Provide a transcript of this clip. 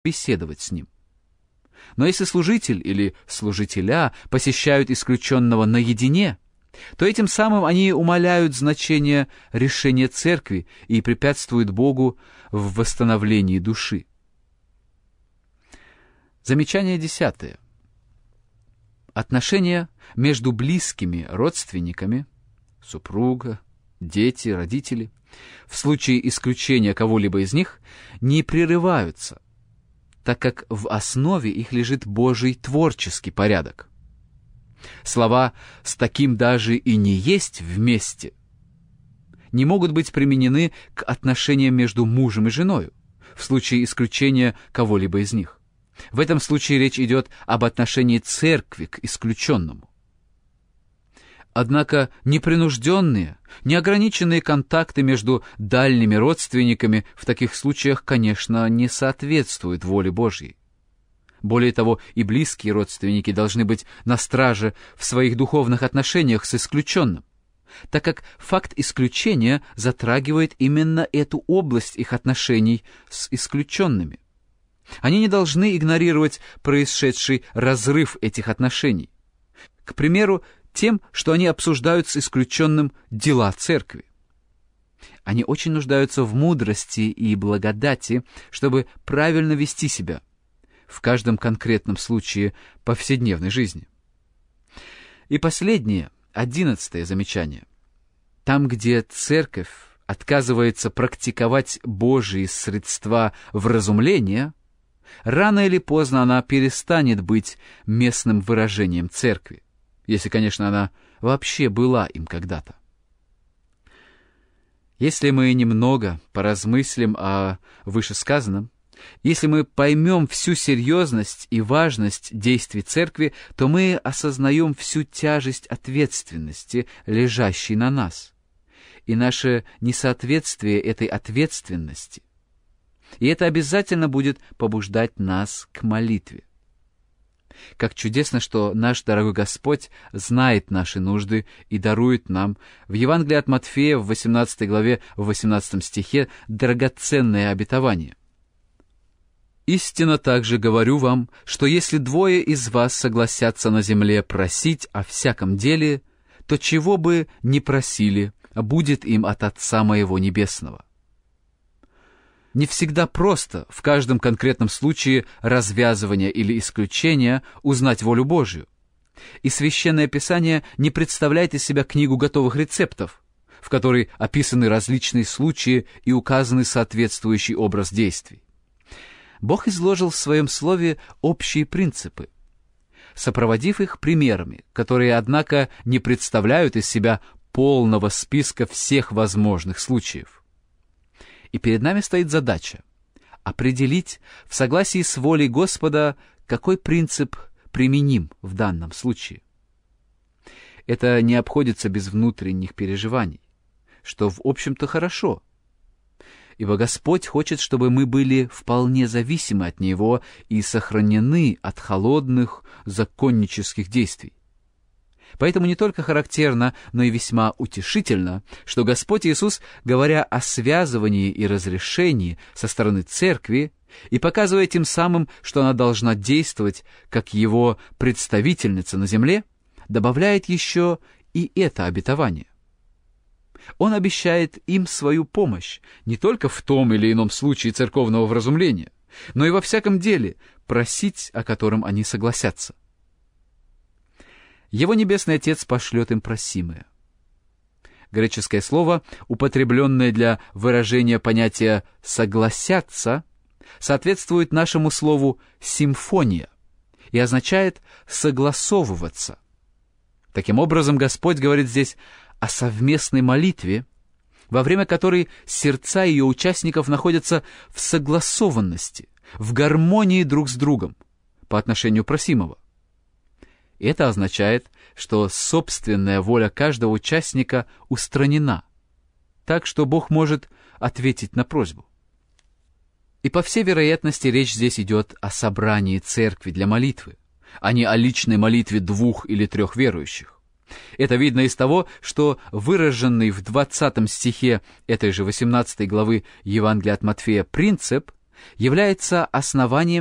беседовать с ним. Но если служитель или служителя посещают исключенного наедине, то этим самым они умаляют значение решения церкви и препятствуют Богу в восстановлении души. Замечание 10. Отношения между близкими родственниками, супруга, дети, родители, в случае исключения кого-либо из них, не прерываются, так как в основе их лежит Божий творческий порядок. Слова «с таким даже и не есть вместе» не могут быть применены к отношениям между мужем и женой, в случае исключения кого-либо из них. В этом случае речь идет об отношении церкви к исключенному. Однако непринужденные, неограниченные контакты между дальними родственниками в таких случаях, конечно, не соответствуют воле Божьей. Более того, и близкие родственники должны быть на страже в своих духовных отношениях с исключенным, так как факт исключения затрагивает именно эту область их отношений с исключенными. Они не должны игнорировать происшедший разрыв этих отношений. К примеру, тем, что они обсуждают с исключенным дела церкви. Они очень нуждаются в мудрости и благодати, чтобы правильно вести себя в каждом конкретном случае повседневной жизни. И последнее, 11 замечание. Там, где церковь отказывается практиковать Божьи средства вразумления, рано или поздно она перестанет быть местным выражением церкви, если, конечно, она вообще была им когда-то. Если мы немного поразмыслим о вышесказанном, если мы поймем всю серьезность и важность действий церкви, то мы осознаем всю тяжесть ответственности, лежащей на нас, и наше несоответствие этой ответственности. И это обязательно будет побуждать нас к молитве. Как чудесно, что наш дорогой Господь знает наши нужды и дарует нам в Евангелии от Матфея в 18 главе, в 18 стихе драгоценное обетование. «Истинно также говорю вам, что если двое из вас согласятся на земле просить о всяком деле, то чего бы ни просили, будет им от Отца моего Небесного». Не всегда просто в каждом конкретном случае развязывания или исключения узнать волю Божию. И Священное Писание не представляет из себя книгу готовых рецептов, в которой описаны различные случаи и указаны соответствующий образ действий. Бог изложил в Своем Слове общие принципы, сопроводив их примерами, которые, однако, не представляют из себя полного списка всех возможных случаев. И перед нами стоит задача определить в согласии с волей Господа, какой принцип применим в данном случае. Это не обходится без внутренних переживаний, что, в общем-то, хорошо, ибо Господь хочет, чтобы мы были вполне зависимы от Него и сохранены от холодных законнических действий. Поэтому не только характерно, но и весьма утешительно, что Господь Иисус, говоря о связывании и разрешении со стороны Церкви и показывая тем самым, что она должна действовать как Его представительница на земле, добавляет еще и это обетование. Он обещает им свою помощь не только в том или ином случае церковного вразумления, но и во всяком деле просить, о котором они согласятся. Его Небесный Отец пошлет им просимое. Греческое слово, употребленное для выражения понятия «согласятся», соответствует нашему слову «симфония» и означает «согласовываться». Таким образом, Господь говорит здесь о совместной молитве, во время которой сердца ее участников находятся в согласованности, в гармонии друг с другом по отношению просимого. Это означает, что собственная воля каждого участника устранена, так что Бог может ответить на просьбу. И по всей вероятности речь здесь идет о собрании церкви для молитвы, а не о личной молитве 2 или 3 верующих. Это видно из того, что выраженный в 20 стихе этой же 18 главы Евангелия от Матфея принцип является основанием